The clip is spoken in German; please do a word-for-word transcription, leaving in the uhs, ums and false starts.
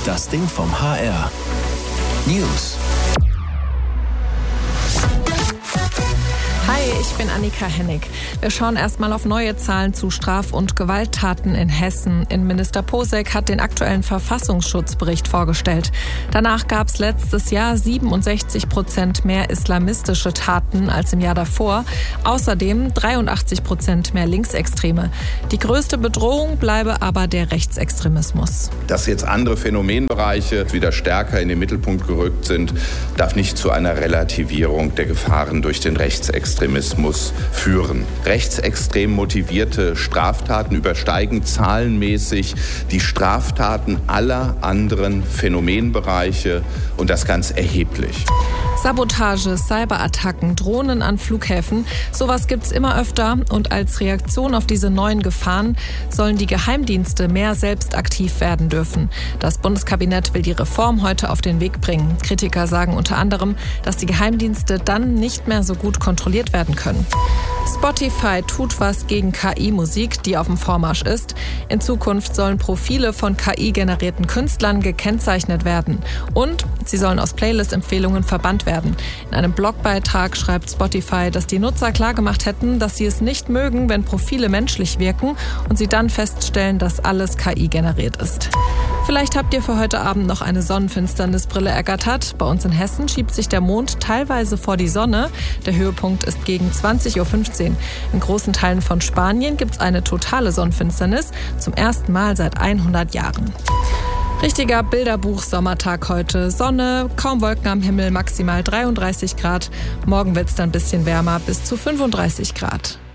Das Ding vom H R. News. Hi, ich bin Annika Hennig. Wir schauen erstmal auf neue Zahlen zu Straf- und Gewalttaten in Hessen. Innenminister Posek hat den aktuellen Verfassungsschutzbericht vorgestellt. Danach gab es letztes Jahr siebenundsechzig Prozent mehr islamistische Taten als im Jahr davor. Außerdem dreiundachtzig Prozent mehr Linksextreme. Die größte Bedrohung bleibe aber der Rechtsextremismus. Dass jetzt andere Phänomenbereiche wieder stärker in den Mittelpunkt gerückt sind, darf nicht zu einer Relativierung der Gefahren durch den Rechtsextremismus führen. Rechtsextrem motivierte Straftaten übersteigen zahlenmäßig die Straftaten aller anderen Phänomenbereiche und das ganz erheblich. Sabotage, Cyberattacken, Drohnen an Flughäfen, sowas gibt's immer öfter und als Reaktion auf diese neuen Gefahren sollen die Geheimdienste mehr selbst aktiv werden dürfen. Das Bundeskabinett will die Reform heute auf den Weg bringen. Kritiker sagen unter anderem, dass die Geheimdienste dann nicht mehr so gut kontrolliert werden können. Spotify tut was gegen K I-Musik, die auf dem Vormarsch ist. In Zukunft sollen Profile von K I-generierten Künstlern gekennzeichnet werden. Und sie sollen aus Playlist-Empfehlungen verbannt werden. In einem Blogbeitrag schreibt Spotify, dass die Nutzer klargemacht hätten, dass sie es nicht mögen, wenn Profile menschlich wirken und sie dann feststellen, dass alles K I generiert ist. Vielleicht habt ihr für heute Abend noch eine Sonnenfinsternisbrille ergattert. Bei uns in Hessen schiebt sich der Mond teilweise vor die Sonne. Der Höhepunkt ist gegen zwanzig Uhr fünfzehn. In großen Teilen von Spanien gibt es eine totale Sonnenfinsternis, zum ersten Mal seit hundert Jahren. Richtiger Bilderbuch-Sommertag heute. Sonne, kaum Wolken am Himmel, maximal dreiunddreißig Grad. Morgen wird es dann ein bisschen wärmer, bis zu fünfunddreißig Grad.